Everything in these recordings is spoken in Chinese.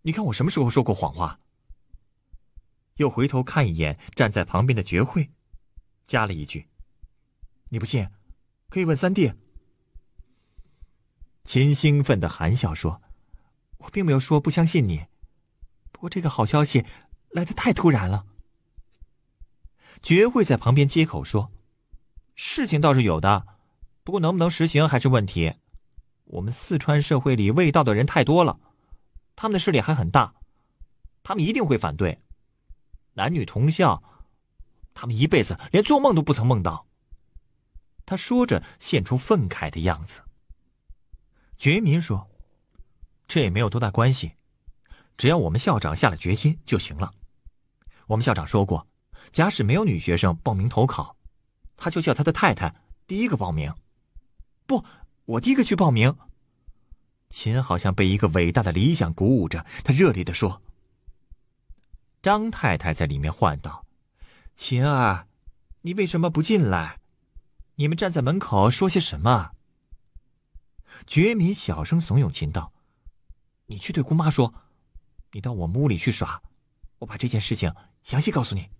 你看我什么时候说过谎话？又回头看一眼站在旁边的觉慧，加了一句：你不信，可以问三弟。秦兴奋地含笑说：我并没有说不相信你，不过这个好消息来得太突然了。觉慧在旁边接口说：事情倒是有的，不过能不能实行还是问题。我们四川社会里卫道的人太多了，他们的势力还很大，他们一定会反对。男女同校，他们一辈子连做梦都不曾梦到。他说着现出愤慨的样子。觉民说：这也没有多大关系，只要我们校长下了决心就行了。我们校长说过，假使没有女学生报名投考，他就叫他的太太第一个报名。不，我第一个去报名。秦好像被一个伟大的理想鼓舞着，他热烈地说。张太太在里面唤道：秦儿，你为什么不进来？你们站在门口说些什么？觉民小声怂恿秦道：你去对姑妈说，你到我们屋里去耍，我把这件事情详细告诉你。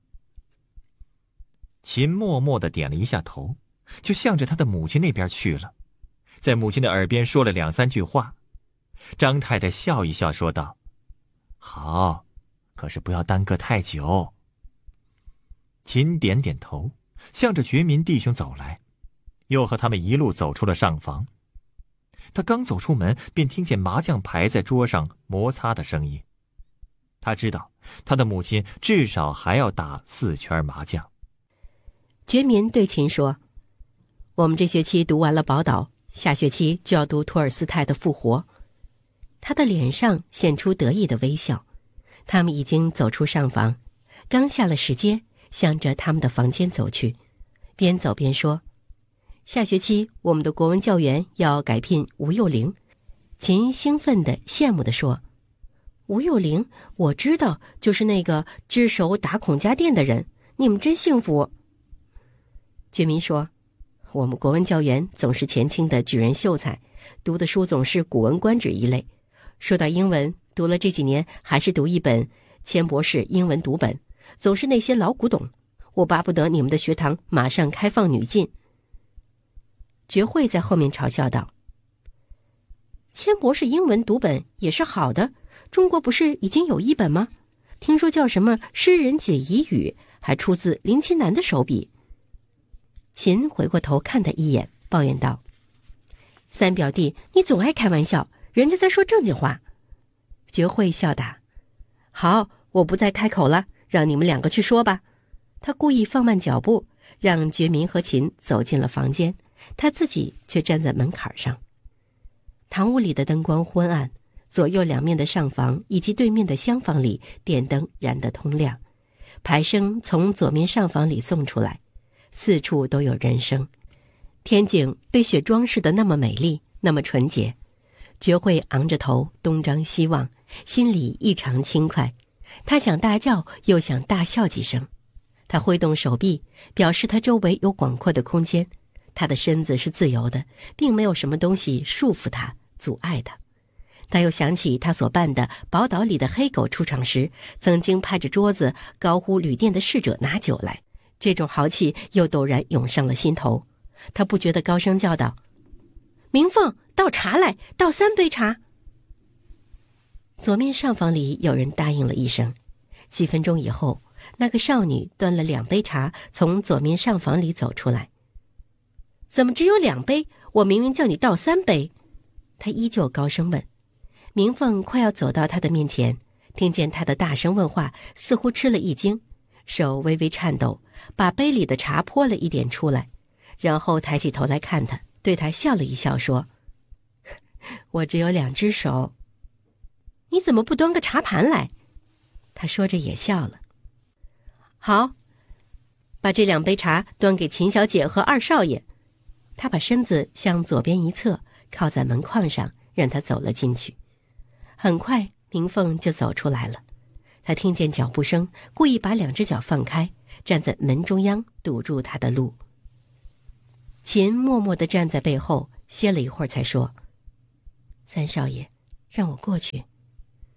秦默默地点了一下头，就向着他的母亲那边去了，在母亲的耳边说了2、3句话。张太太笑一笑说道：好，可是不要耽搁太久。秦点点头，向着觉民弟兄走来，又和他们一路走出了上房。他刚走出门，便听见麻将牌在桌上摩擦的声音。他知道他的母亲至少还要打4圈麻将。 觉民对秦说：我们这学期读完了宝岛，下学期就要读托尔斯泰的复活。他的脸上现出得意的微笑。他们已经走出上房，刚下了石阶，向着他们的房间走去，边走边说：下学期我们的国文教员要改聘吴幼龄。秦兴奋地羡慕地说：吴幼龄，我知道，就是那个只手打孔家店的人，你们真幸福。觉民说：我们国文教员总是前清的举人秀才，读的书总是古文观止一类，说到英文，读了这几年还是读一本钱博士英文读本，总是那些老古董。我巴不得你们的学堂马上开放女进。觉慧在后面嘲笑道：钱博士英文读本也是好的，中国不是已经有1本吗？听说叫什么诗人解疑语，还出自林清南的手笔。秦回过头看他一眼，抱怨道：三表弟，你总爱开玩笑，人家在说正经话。觉慧笑答：好，我不再开口了，让你们2个去说吧。他故意放慢脚步，让觉民和秦走进了房间，他自己却站在门槛上。堂屋里的灯光昏暗，左右两面的上房以及对面的厢房里电灯燃得通亮，牌声从左面上房里送出来，四处都有人声。天井被雪装饰得那么美丽，那么纯洁。觉慧昂着头东张西望，心里异常轻快。他想大叫，又想大笑几声。他挥动手臂，表示他周围有广阔的空间，他的身子是自由的，并没有什么东西束缚他、阻碍他。他又想起他所办的宝岛里的黑狗出场时，曾经拍着桌子高呼旅店的侍者拿酒来，这种豪气又陡然涌上了心头。他不觉得高声叫道：明凤，倒茶来，倒3杯茶。左面上房里有人答应了一声。几分钟以后，那个少女端了2杯茶从左面上房里走出来。怎么只有2杯？我明明叫你倒3杯。她依旧高声问。明凤快要走到她的面前，听见她的大声问话，似乎吃了一惊，手微微颤抖，把杯里的茶泼了一点出来，然后抬起头来看她，对她笑了一笑说：我只有2只手。你怎么不端个茶盘来？他说着也笑了。好，把这2杯茶端给秦小姐和2少爷。他把身子向左边一侧，靠在门框上，让他走了进去。很快明凤就走出来了。他听见脚步声，故意把2只脚放开，站在门中央堵住他的路。秦默默地站在背后，歇了一会儿才说：三少爷，让我过去。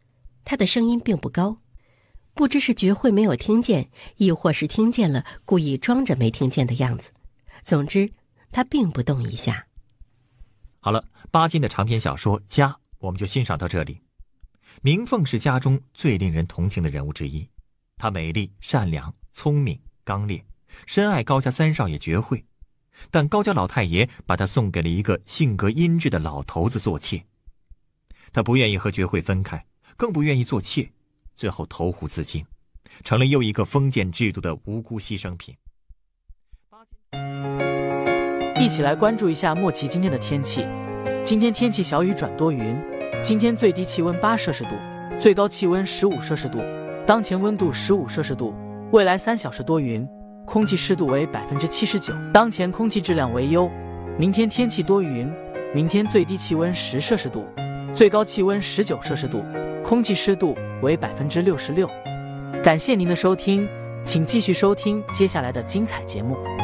他的声音并不高，不知是觉慧没有听见，亦或是听见了故意装着没听见的样子。总之，他并不动一下。 好了，巴金的长篇小说《家》我们就欣赏到这里。明凤是家中最令人同情的人物之一，她美丽、善良、聪明、刚烈，深爱高家三少爷觉慧，但高家老太爷把她送给了一个性格阴鸷的老头子做妾。她不愿意和觉慧分开，更不愿意做妾，最后投湖自尽，成了又一个封建制度的无辜牺牲品。 一起来关注一下莫奇今天的天气。今天天气小雨转多云，今天最低气温8摄氏度，最高气温15摄氏度，当前温度15摄氏度。未来3小时多云，空气湿度为79%，当前空气质量为优。明天天气多云，明天最低气温10摄氏度，最高气温19摄氏度，空气湿度为66%。感谢您的收听，请继续收听接下来的精彩节目。